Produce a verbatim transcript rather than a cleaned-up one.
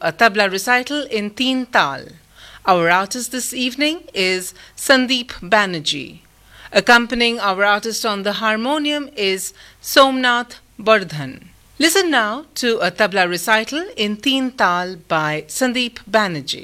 a tabla recital in Teen Tal. Our artist this evening is Sandeep Banerjee. Accompanying our artist on the harmonium is Somnath Bardhan. Listen now to a tabla recital in Teen Tal by Sandeep Banerjee.